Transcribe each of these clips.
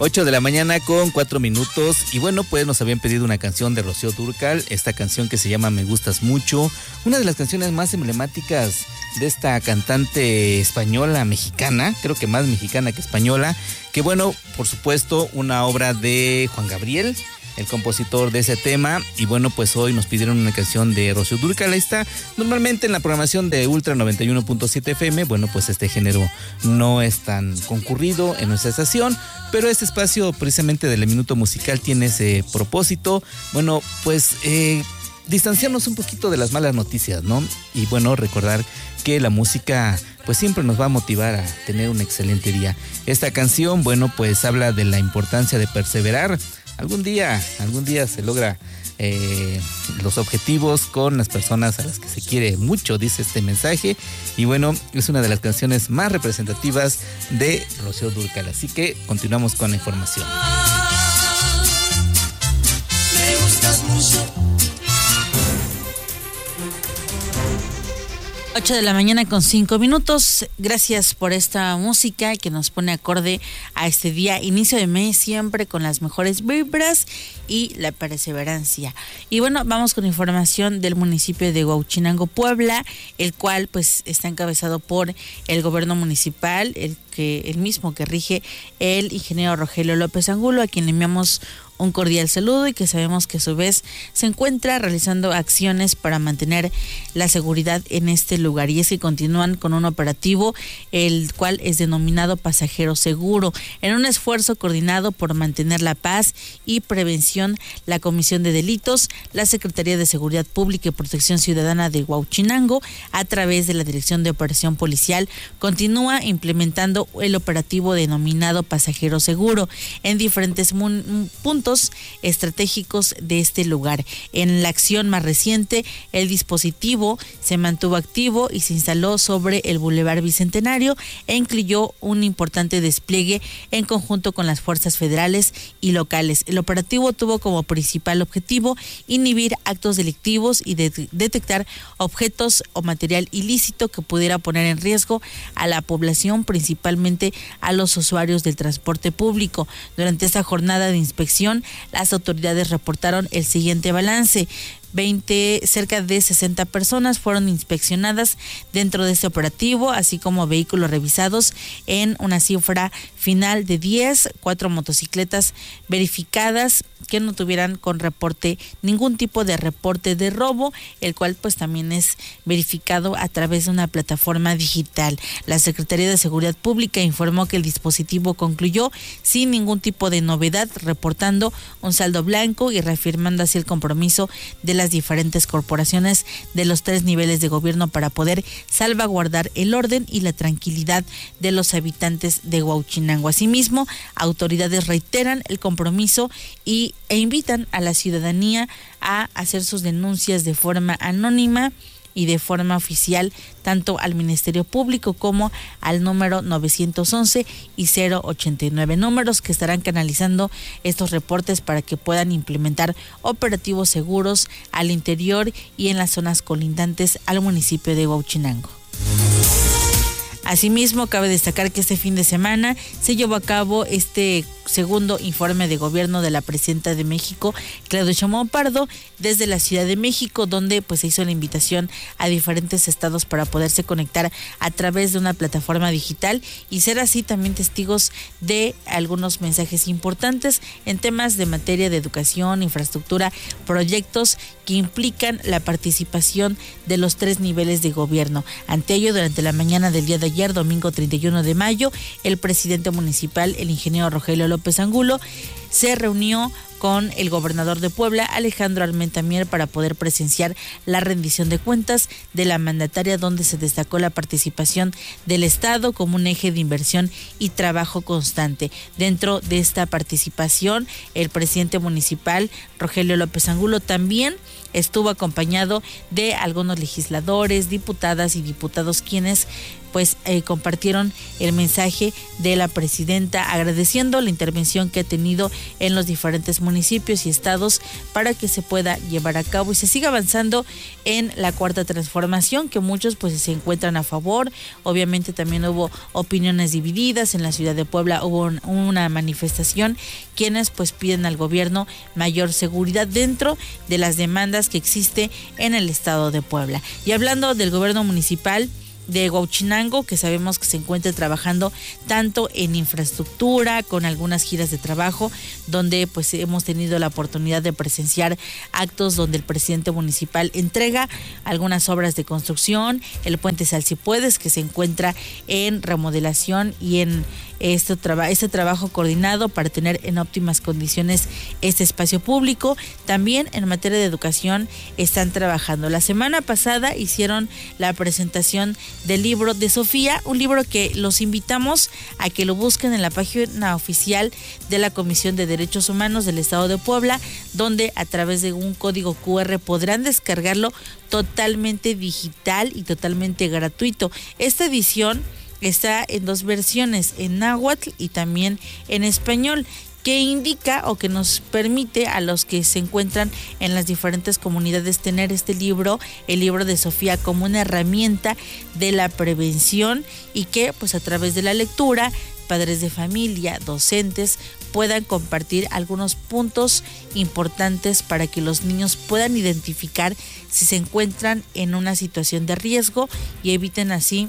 8 de la mañana con 4 minutos. Y bueno, pues nos habían pedido una canción de Rocío Dúrcal, esta canción que se llama Me Gustas Mucho, una de las canciones más emblemáticas de esta cantante española mexicana, creo que más mexicana que española, que bueno, por supuesto, una obra de Juan Gabriel, el compositor de ese tema. Y bueno, pues hoy nos pidieron una canción de Rocío Dúrcal. Ahí está, normalmente en la programación de Ultra 91.7 FM, bueno, pues este género no es tan concurrido en nuestra estación, pero este espacio precisamente del Minuto Musical tiene ese propósito, bueno, pues distanciarnos un poquito de las malas noticias, ¿no? Y bueno, recordar que la música pues siempre nos va a motivar a tener un excelente día. Esta canción, bueno, pues habla de la importancia de perseverar. Algún día se logra los objetivos con las personas a las que se quiere mucho, dice este mensaje. Y bueno, es una de las canciones más representativas de Rocío Dúrcal. Así que continuamos con la información. Me gustas mucho. 8 de la mañana con 5 minutos. Gracias por esta música que nos pone acorde a este día, inicio de mes, siempre con las mejores vibras y la perseverancia. Y bueno, vamos con información del municipio de Huauchinango, Puebla, el cual pues está encabezado por el gobierno municipal, el mismo que rige el ingeniero Rogelio López Angulo, a quien le enviamos un cordial saludo y que sabemos que a su vez se encuentra realizando acciones para mantener la seguridad en este lugar. Y es que continúan con un operativo, el cual es denominado Pasajero Seguro. En un esfuerzo coordinado por mantener la paz y prevención, la Comisión de Delitos, la Secretaría de Seguridad Pública y Protección Ciudadana de Huauchinango, a través de la Dirección de Operación Policial, continúa implementando el operativo denominado Pasajero Seguro en diferentes puntos estratégicos de este lugar. En la acción más reciente, el dispositivo se mantuvo activo y se instaló sobre el Boulevard Bicentenario e incluyó un importante despliegue en conjunto con las fuerzas federales y locales. El operativo tuvo como principal objetivo inhibir actos delictivos y detectar objetos o material ilícito que pudiera poner en riesgo a la población, principalmente a los usuarios del transporte público. Durante esta jornada de inspección, las autoridades reportaron el siguiente balance: cerca de 60 personas fueron inspeccionadas dentro de este operativo, así como vehículos revisados en una cifra final de 10, 4 motocicletas verificadas que no tuvieran con reporte ningún tipo de reporte de robo, el cual pues también es verificado a través de una plataforma digital. La Secretaría de Seguridad Pública informó que el dispositivo concluyó sin ningún tipo de novedad, reportando un saldo blanco y reafirmando así el compromiso de las diferentes corporaciones de los 3 niveles de gobierno para poder salvaguardar el orden y la tranquilidad de los habitantes de Huauchinango. Asimismo, autoridades reiteran el compromiso e invitan a la ciudadanía a hacer sus denuncias de forma anónima y de forma oficial, tanto al Ministerio Público como al número 911 y 089, números que estarán canalizando estos reportes para que puedan implementar operativos seguros al interior y en las zonas colindantes al municipio de Huauchinango. Asimismo, cabe destacar que este fin de semana se llevó a cabo este segundo informe de gobierno de la presidenta de México, Claudia Sheinbaum Pardo, desde la Ciudad de México, donde pues se hizo la invitación a diferentes estados para poderse conectar a través de una plataforma digital y ser así también testigos de algunos mensajes importantes en temas de materia de educación, infraestructura, proyectos que implican la participación de los 3 niveles de gobierno. Ante ello, durante la mañana del día de ayer, domingo 31 de mayo, el presidente municipal, el ingeniero Rogelio López Angulo, se reunió con el gobernador de Puebla, Alejandro Armenta Mier, para poder presenciar la rendición de cuentas de la mandataria, donde se destacó la participación del Estado como un eje de inversión y trabajo constante. Dentro de esta participación, el presidente municipal, Rogelio López Angulo, también estuvo acompañado de algunos legisladores, diputadas y diputados, quienes pues compartieron el mensaje de la presidenta, agradeciendo la intervención que ha tenido en los diferentes municipios y estados para que se pueda llevar a cabo y se siga avanzando en la cuarta transformación, que muchos pues se encuentran a favor. Obviamente también hubo opiniones divididas. En la ciudad de Puebla hubo una manifestación, quienes pues piden al gobierno mayor seguridad dentro de las demandas que existe en el estado de Puebla. Y hablando del gobierno municipal de Huauchinango, que sabemos que se encuentra trabajando tanto en infraestructura, con algunas giras de trabajo, donde pues hemos tenido la oportunidad de presenciar actos donde el presidente municipal entrega algunas obras de construcción, el puente Salsipuedes, que se encuentra en remodelación y en este trabajo coordinado para tener en óptimas condiciones este espacio público. También en materia de educación están trabajando. La semana pasada hicieron la presentación del libro de Sofía, un libro que los invitamos a que lo busquen en la página oficial de la Comisión de Derechos Humanos del Estado de Puebla, donde a través de un código QR podrán descargarlo totalmente digital y totalmente gratuito. Esta edición está en 2 versiones, en náhuatl y también en español, que indica o que nos permite a los que se encuentran en las diferentes comunidades tener este libro, el libro de Sofía, como una herramienta de la prevención, y que pues a través de la lectura, padres de familia, docentes puedan compartir algunos puntos importantes para que los niños puedan identificar si se encuentran en una situación de riesgo y eviten así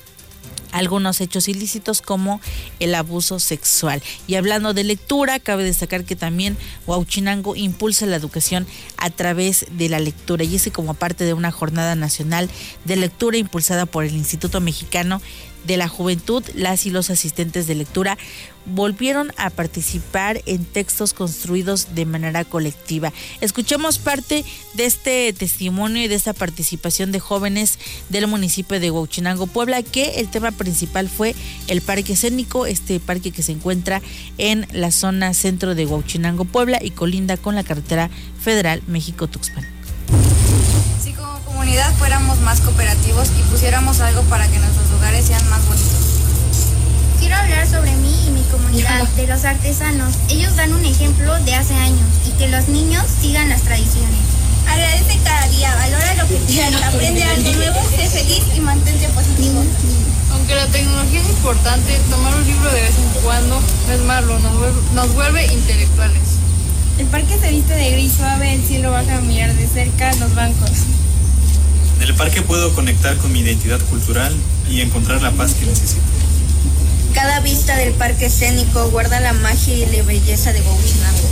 algunos hechos ilícitos como el abuso sexual. Y hablando de lectura, cabe destacar que también Huauchinango impulsa la educación a través de la lectura, y es como parte de una jornada nacional de lectura impulsada por el Instituto Mexicano de la Juventud. Las y los asistentes de lectura volvieron a participar en textos construidos de manera colectiva. Escuchemos parte de este testimonio y de esta participación de jóvenes del municipio de Huauchinango, Puebla, que el tema principal fue el parque escénico, este parque que se encuentra en la zona centro de Huauchinango, Puebla, y colinda con la carretera federal México-Tuxpan. Si como comunidad fuéramos más cooperativos y pusiéramos algo para que nuestros lugares sean más bonitos. Quiero hablar sobre mí y mi comunidad, de los artesanos. Ellos dan un ejemplo de hace años, y que los niños sigan las tradiciones. Agradece cada día, valora lo que tienes, aprende algo nuevo, sé feliz y mantente positivo. Aunque la tecnología es importante, tomar un libro de vez en cuando no es malo, nos vuelve intelectuales. El parque se viste de gris suave, el cielo baja a mirar de cerca los bancos. En el parque puedo conectar con mi identidad cultural y encontrar la paz que necesito. Cada vista del parque escénico guarda la magia y la belleza de Huauchinango.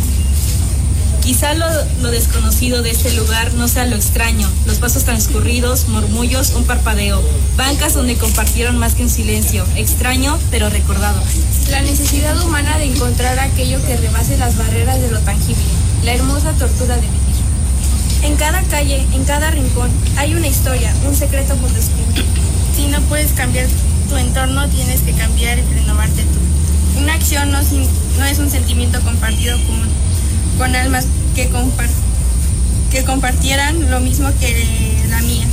Quizá lo desconocido de este lugar no sea lo extraño, los pasos transcurridos, murmullos, un parpadeo, bancas donde compartieron más que un silencio, extraño pero recordado. La necesidad humana de encontrar aquello que rebase las barreras de lo tangible, la hermosa tortura de vivir. En cada calle, en cada rincón, hay una historia, un secreto por descubrir. Si no puedes cambiar tu entorno, tienes que cambiar y renovarte tú. Una acción no es un sentimiento compartido con almas que compartieran lo mismo que la mía.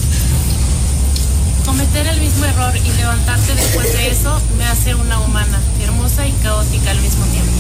Cometer el mismo error y levantarte después de eso me hace una humana, hermosa y caótica al mismo tiempo.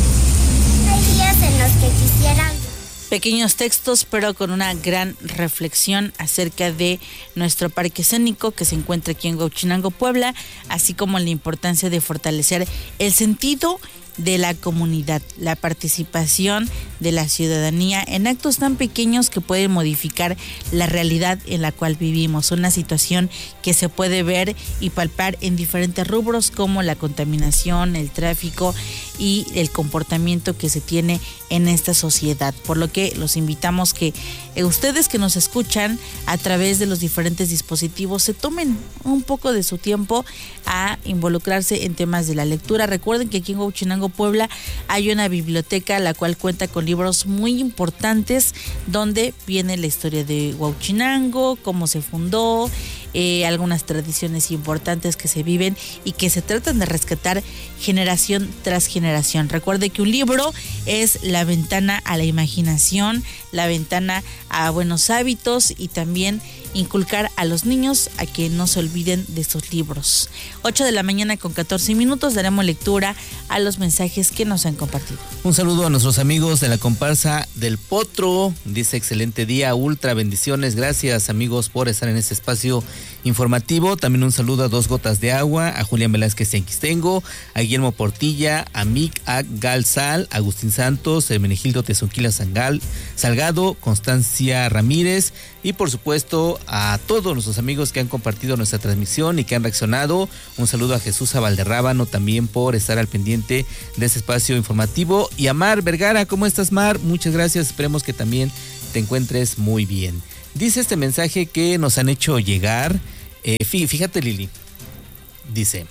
Hay días en los que quisiera... Pequeños textos, pero con una gran reflexión acerca de nuestro parque escénico que se encuentra aquí en Huauchinango, Puebla, así como la importancia de fortalecer el sentido de la comunidad, la participación de la ciudadanía en actos tan pequeños que pueden modificar la realidad en la cual vivimos. Una situación que se puede ver y palpar en diferentes rubros como la contaminación, el tráfico y el comportamiento que se tiene en esta sociedad. Por lo que los invitamos que ustedes que nos escuchan a través de los diferentes dispositivos se tomen un poco de su tiempo a involucrarse en temas de la lectura. Recuerden que aquí en Huauchinango, Puebla, hay una biblioteca la cual cuenta con libros muy importantes donde viene la historia de Huauchinango, cómo se fundó, algunas tradiciones importantes que se viven y que se tratan de rescatar generación tras generación. Recuerde que un libro es la ventana a la imaginación, la ventana a buenos hábitos y también inculcar a los niños a que no se olviden de estos libros. 8:14 a.m, daremos lectura a los mensajes que nos han compartido. Un saludo a nuestros amigos de la comparsa del Potro. Dice: excelente día, Ultra, bendiciones. Gracias, amigos, por estar en este espacio informativo. También un saludo a Dos Gotas de Agua, a Julián Velázquez en Quistengo, a Guillermo Portilla, a Mick Galsal, a Agustín Santos, Hermenegildo Tezonquila Salgado, Constancia Ramírez y por supuesto a todos nuestros amigos que han compartido nuestra transmisión y que han reaccionado. Un saludo a Jesús Valderrábano también por estar al pendiente de este espacio informativo, y a Mar Vergara. ¿Cómo estás, Mar? Muchas gracias, esperemos que también te encuentres muy bien. Dice este mensaje que nos han hecho llegar, fíjate, Lili, dice: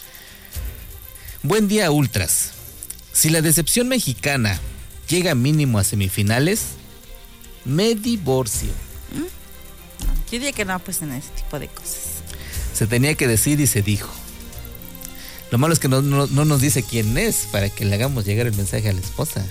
buen día, Ultras. Si la decepción mexicana llega mínimo a semifinales, me divorcio. Yo diría que no, pues en ese tipo de cosas. Se tenía que decir y se dijo. Lo malo es que no nos dice quién es para que le hagamos llegar el mensaje a la esposa.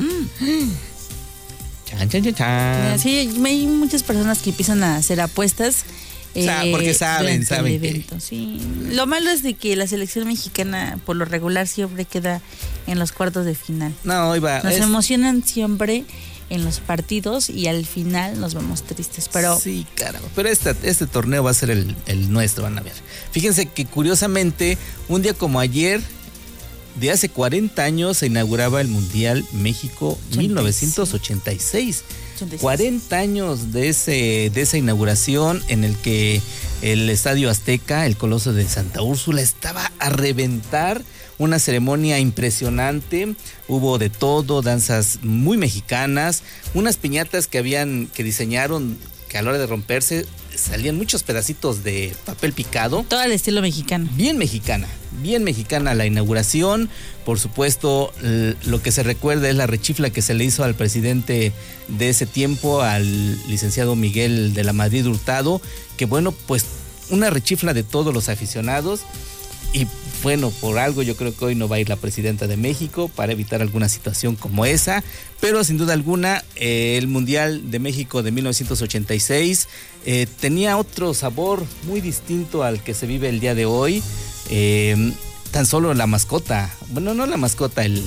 Chan. Sí, hay muchas personas que empiezan a hacer apuestas. Porque saben el evento, sí. Lo malo es de que la selección mexicana por lo regular siempre queda en los cuartos de final. No, iba. Nos emocionan siempre en los partidos y al final nos vemos tristes, pero... Sí, caramba, pero este torneo va a ser el nuestro, van a ver. Fíjense que curiosamente, un día como ayer, de hace 40 años, se inauguraba el Mundial México 1986. 40 años de esa inauguración, en el que el Estadio Azteca, el Coloso de Santa Úrsula, estaba a reventar. Una ceremonia impresionante, hubo de todo, danzas muy mexicanas, unas piñatas que diseñaron, que a la hora de romperse salían muchos pedacitos de papel picado. Todo al estilo mexicano. Bien mexicana la inauguración. Por supuesto, lo que se recuerda es la rechifla que se le hizo al presidente de ese tiempo, al licenciado Miguel de la Madrid Hurtado, que bueno, pues una rechifla de todos los aficionados. Y bueno, por algo yo creo que hoy no va a ir la presidenta de México para evitar alguna situación como esa, pero sin duda alguna el Mundial de México de 1986 tenía otro sabor muy distinto al que se vive el día de hoy. Tan solo la mascota, bueno, no la mascota, el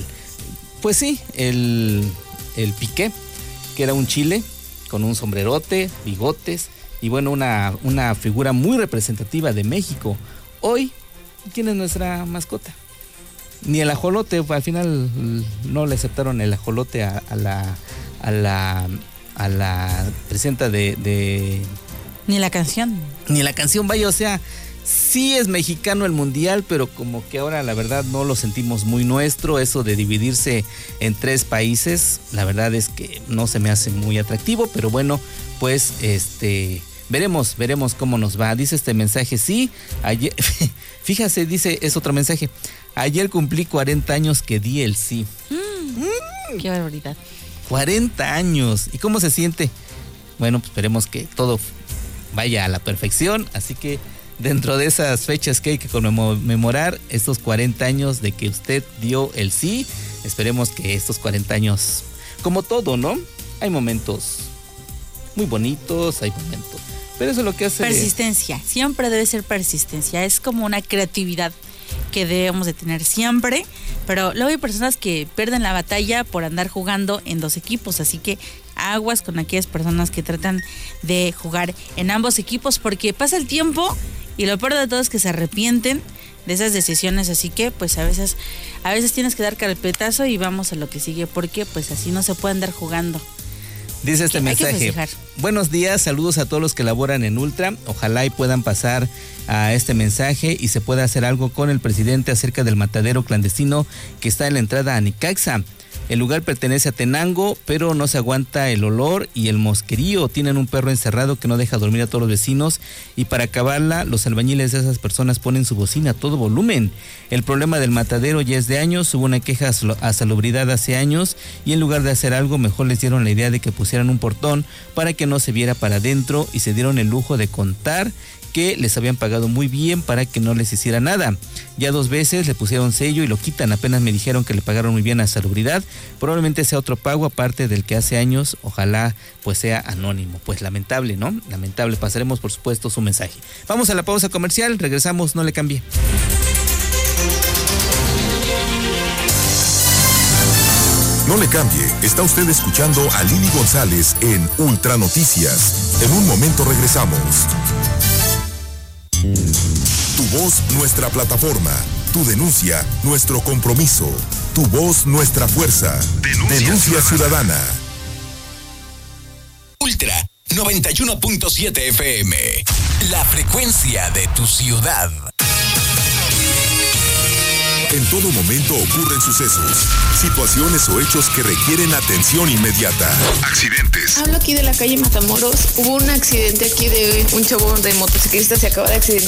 Piqué, que era un chile con un sombrerote, bigotes y bueno, una figura muy representativa de México. Hoy, ¿quién es nuestra mascota? Ni el ajolote, al final no le aceptaron el ajolote a la presidenta de... Ni la canción, vaya, o sea, sí es mexicano el mundial, pero como que ahora la verdad no lo sentimos muy nuestro, eso de dividirse en 3 países, la verdad es que no se me hace muy atractivo, pero bueno, pues Veremos cómo nos va. Dice este mensaje, sí, ayer, fíjate, dice, es otro mensaje. Ayer cumplí 40 años que di el sí. Qué barbaridad. 40 años. ¿Y cómo se siente? Bueno, pues esperemos que todo vaya a la perfección. Así que dentro de esas fechas que hay que conmemorar, estos 40 años de que usted dio el sí, esperemos que estos 40 años, como todo, ¿no? Hay momentos muy bonitos, hay momentos... Pero eso es lo que hace... Persistencia, siempre debe ser persistencia, es como una creatividad que debemos de tener siempre, pero luego hay personas que pierden la batalla por andar jugando en 2 equipos, así que aguas con aquellas personas que tratan de jugar en ambos equipos, porque pasa el tiempo y lo peor de todo es que se arrepienten de esas decisiones, así que pues a veces tienes que dar carpetazo y vamos a lo que sigue, porque pues así no se puede andar jugando. Dice este mensaje: buenos días, saludos a todos los que laboran en Ultra, ojalá y puedan pasar a este mensaje y se pueda hacer algo con el presidente acerca del matadero clandestino que está en la entrada a Necaxa. El lugar pertenece a Tenango, pero no se aguanta el olor y el mosquerío. Tienen un perro encerrado que no deja dormir a todos los vecinos y para acabarla, los albañiles de esas personas ponen su bocina a todo volumen. El problema del matadero ya es de años, hubo una queja a Salubridad hace años y en lugar de hacer algo, mejor les dieron la idea de que pusieran un portón para que no se viera para adentro y se dieron el lujo de contar que les habían pagado muy bien para que no les hiciera nada. Ya 2 veces le pusieron sello y lo quitan. Apenas me dijeron que le pagaron muy bien a Salubridad. Probablemente sea otro pago aparte del que hace años. Ojalá pues sea anónimo. Pues lamentable, ¿no? Lamentable. Pasaremos por supuesto su mensaje. Vamos a la pausa comercial. Regresamos, no le cambie. No le cambie, está usted escuchando a Lili González en Ultra Noticias. En un momento regresamos. Tu voz, nuestra plataforma. Tu denuncia, nuestro compromiso. Tu voz, nuestra fuerza. Denuncia ciudadana. Ultra 91.7 FM. La frecuencia de tu ciudad. En todo momento ocurren sucesos, situaciones o hechos que requieren atención inmediata. Accidentes. Hablo aquí de la calle Matamoros. Hubo un accidente aquí de un chavo de motociclista, se acaba de accidentar.